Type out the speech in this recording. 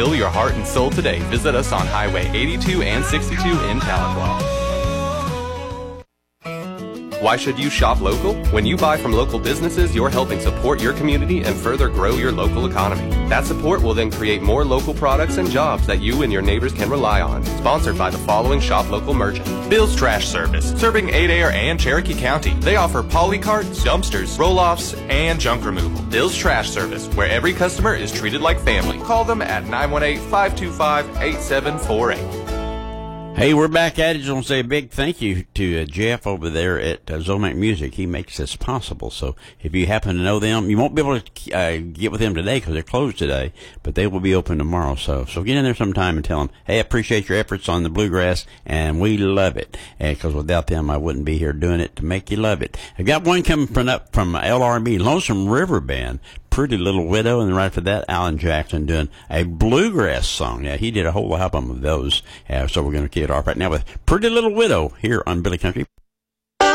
fulfill your heart and soul today. Visit us on Highway 82 and 62 in Tahlequah. Why should you shop local? When you buy from local businesses, you're helping support your community and further grow your local economy. That support will then create more local products and jobs that you and your neighbors can rely on. Sponsored by the following shop local merchant. Bill's Trash Service, serving Adair and Cherokee County. They offer poly carts, dumpsters, roll-offs, and junk removal. Bill's Trash Service, where every customer is treated like family. Call them at 918-525-8748. Hey, we're back at it. Just want to say a big thank you to Jeff over there at Zomac Music. He makes this possible. So if you happen to know them, you won't be able to get with them today because they're closed today, but they will be open tomorrow. So get in there sometime and tell them, hey, I appreciate your efforts on the bluegrass, and we love it. Because without them, I wouldn't be here doing it to make you love it. I got one coming up from LRB, Lonesome River Band. Pretty Little Widow, and right after that, Alan Jackson doing a bluegrass song. Yeah, he did a whole album of those. So we're going to kick it off right now with Pretty Little Widow here on Billy Country.